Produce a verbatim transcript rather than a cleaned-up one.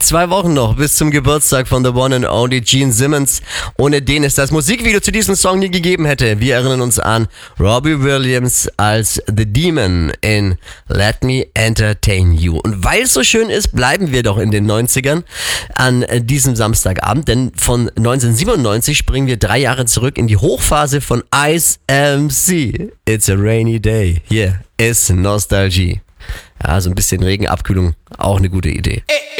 Zwei Wochen noch bis zum Geburtstag von The One and Only Gene Simmons, ohne den es das Musikvideo zu diesem Song nie gegeben hätte. Wir erinnern uns an Robbie Williams als The Demon in Let Me Entertain You. Und weil es so schön ist, bleiben wir doch in den neunzigern an diesem Samstagabend, denn von neunzehnhundertsiebenundneunzig springen wir drei Jahre zurück in die Hochphase von Ice M C. It's a rainy day. Hier ist Nostalgie. Ja, so ein bisschen Regenabkühlung, auch eine gute Idee.